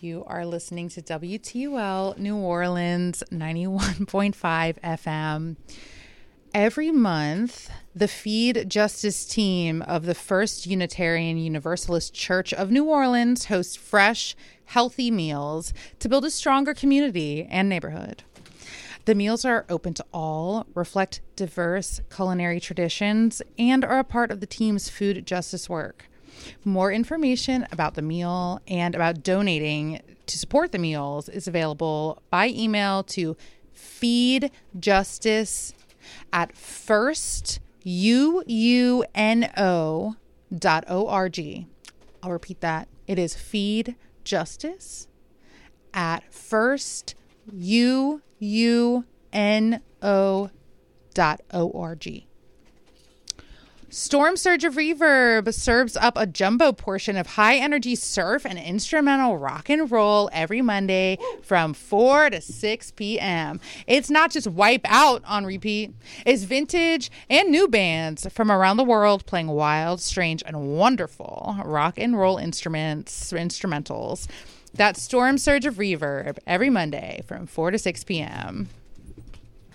You are listening to WTUL New Orleans 91.5 FM. Every month, the Feed Justice team of the First Unitarian Universalist Church of New Orleans hosts fresh, healthy meals to build a stronger community and neighborhood. The meals are open to all, reflect diverse culinary traditions, and are a part of the team's food justice work. More information about the meal and about donating to support the meals is available by email to feedjustice@firstuuno.org. I'll repeat that. It is feedjustice@firstuuno.org. Storm Surge of Reverb serves up a jumbo portion of high-energy surf and instrumental rock and roll every Monday from 4 to 6 p.m. It's not just Wipe Out on repeat. It's vintage and new bands from around the world playing wild, strange, and wonderful rock and roll instrumentals. That's Storm Surge of Reverb every Monday from 4 to 6 p.m.